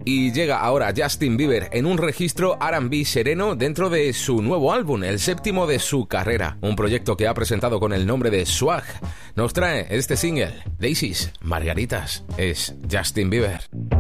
Y llega ahora Justin Bieber en un registro R&B sereno dentro de su nuevo álbum, el 7º de su carrera. Un proyecto que ha presentado con el nombre de Swag. Nos trae este single, Daisies, Margaritas, es Justin Bieber.